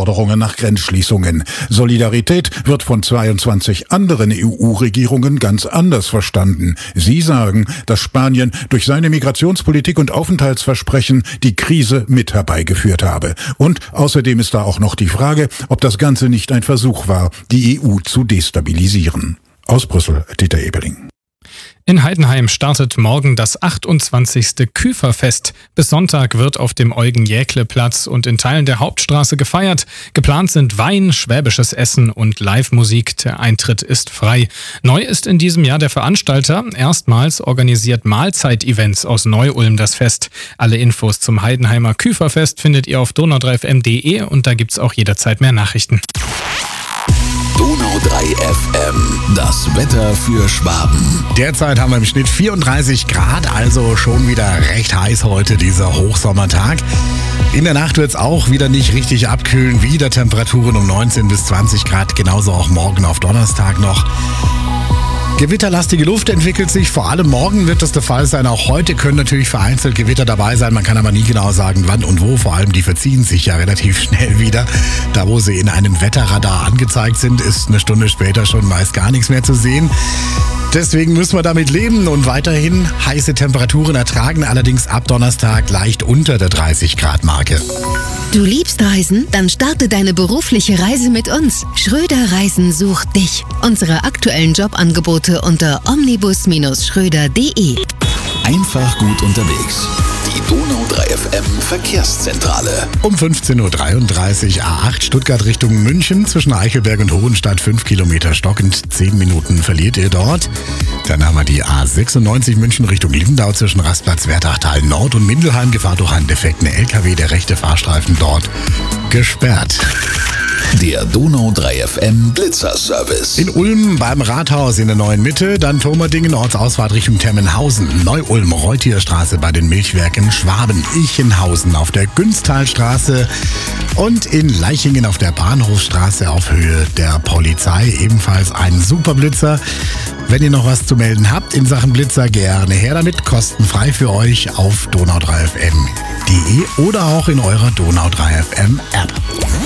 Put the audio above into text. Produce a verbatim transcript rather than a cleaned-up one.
Forderungen nach Grenzschließungen. Solidarität wird von zweiundzwanzig anderen E U-Regierungen ganz anders verstanden. Sie sagen, dass Spanien durch seine Migrationspolitik und Aufenthaltsversprechen die Krise mit herbeigeführt habe. Und außerdem ist da auch noch die Frage, ob das Ganze nicht ein Versuch war, die E U zu destabilisieren. Aus Brüssel, Dieter Ebeling. In Heidenheim startet morgen das achtundzwanzigste Küferfest. Bis Sonntag wird auf dem Eugen-Jäkle-Platz und in Teilen der Hauptstraße gefeiert. Geplant sind Wein, schwäbisches Essen und Live-Musik. Der Eintritt ist frei. Neu ist in diesem Jahr der Veranstalter. Erstmals organisiert Mahlzeit-Events aus Neu-Ulm das Fest. Alle Infos zum Heidenheimer Küferfest findet ihr auf donau drei f m punkt de und da gibt's auch jederzeit mehr Nachrichten. Donau drei F M, das Wetter für Schwaben. Derzeit haben wir im Schnitt vierunddreißig Grad, also schon wieder recht heiß heute, dieser Hochsommertag. In der Nacht wird es auch wieder nicht richtig abkühlen, wieder Temperaturen um neunzehn bis zwanzig Grad, genauso auch morgen auf Donnerstag noch. Gewitterlastige Luft entwickelt sich, vor allem morgen wird das der Fall sein. Auch heute können natürlich vereinzelt Gewitter dabei sein. Man kann aber nie genau sagen, wann und wo. Vor allem die verziehen sich ja relativ schnell wieder. Da, wo sie in einem Wetterradar angezeigt sind, ist eine Stunde später schon meist gar nichts mehr zu sehen. Deswegen müssen wir damit leben und weiterhin heiße Temperaturen ertragen, allerdings ab Donnerstag leicht unter der dreißig Grad Marke. Du liebst Reisen? Dann starte deine berufliche Reise mit uns. Schröder Reisen sucht dich. Unsere aktuellen Jobangebote unter omnibus Bindestrich schröder punkt de. Einfach gut unterwegs. Die Donau drei F M Verkehrszentrale. Um fünfzehn Uhr dreiunddreißig A acht Stuttgart Richtung München zwischen Eichelberg und Hohenstadt fünf Kilometer stockend. zehn Minuten verliert ihr dort. Dann haben wir die A sechsundneunzig München Richtung Lindau zwischen Rastplatz Wertachtal Nord und Mindelheim. Gefahr durch einen defekten L K W, der rechte Fahrstreifen dort gesperrt. Der Donau drei F M Blitzerservice. In Ulm beim Rathaus in der neuen Mitte, dann Thomerdingen, Ortsausfahrt Richtung Temmenhausen, Neu-Ulm, Reutierstraße bei den Milchwerken Schwaben, Ichenhausen auf der Günsthalstraße und in Leichingen auf der Bahnhofstraße auf Höhe der Polizei ebenfalls ein Superblitzer. Wenn ihr noch was zu melden habt in Sachen Blitzer, gerne her damit, kostenfrei für euch auf donau drei f m punkt de oder auch in eurer Donau drei F M App.